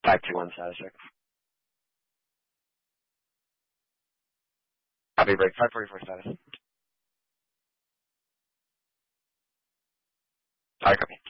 521 status check. Copy break. 544 status. Alright, copy.